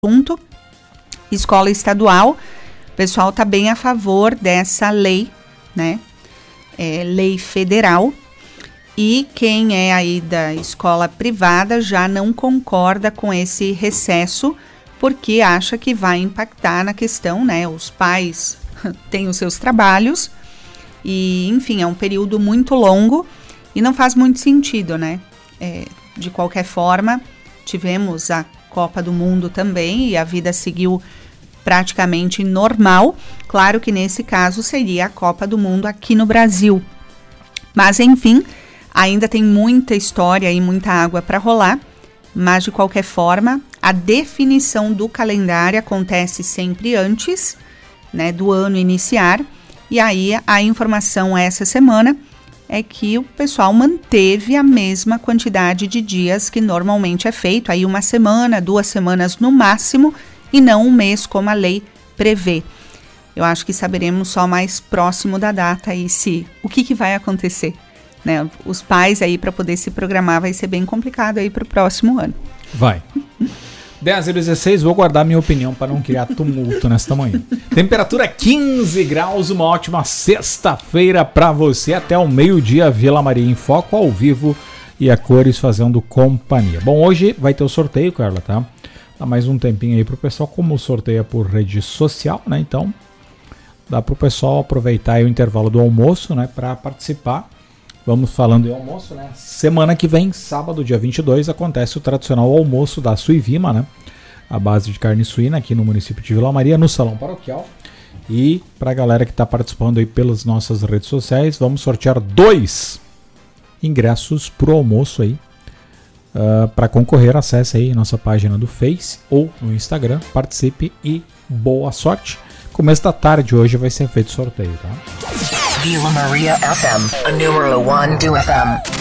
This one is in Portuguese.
assunto. Escola estadual, o pessoal está bem a favor dessa lei, né? Lei federal. E quem é aí da escola privada já não concorda com esse recesso, porque acha que vai impactar na questão, né? Os pais têm os seus trabalhos e, enfim, é um período muito longo e não faz muito sentido, né? De qualquer forma, tivemos a Copa do Mundo também e a vida seguiu praticamente normal. Claro que nesse caso seria a Copa do Mundo aqui no Brasil. Mas, enfim, ainda tem muita história e muita água para rolar. Mas, de qualquer forma, a definição do calendário acontece sempre antes, né, do ano iniciar. E aí a informação essa semana é que o pessoal manteve a mesma quantidade de dias que normalmente é feito. Aí 1 semana, 2 semanas no máximo, e não 1 mês como a lei prevê. Eu acho que saberemos só mais próximo da data e o que vai acontecer, né? Os pais aí para poder se programar vai ser bem complicado aí para o próximo ano. Vai. 10h16, vou guardar minha opinião para não criar tumulto nesta manhã. Temperatura 15 graus, uma ótima sexta-feira para você. Até o meio-dia, Vila Maria em Foco, ao vivo e a cores fazendo companhia. Bom, hoje vai ter o sorteio, Carla, tá? Dá mais um tempinho aí pro pessoal, como o sorteio é por rede social, né? Então, dá pro pessoal aproveitar aí o intervalo do almoço, né? Para participar. Vamos falando em almoço, né? Semana que vem, sábado, dia 22, acontece o tradicional almoço da Suivima, né? A base de carne suína aqui no município de Vila Maria, no Salão Paroquial. E pra galera que tá participando aí pelas nossas redes sociais, vamos sortear 2 ingressos pro almoço aí. Para concorrer, acesse aí nossa página do Face ou no Instagram, participe e boa sorte. Começo da tarde hoje vai ser feito sorteio, tá? Vila Maria FM, a número 1 do FM.